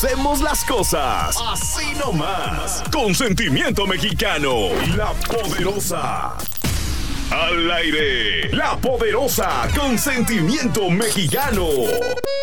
hacemos las cosas así nomás. Consentimiento Mexicano, La Poderosa. Al aire, La Poderosa, Consentimiento Mexicano.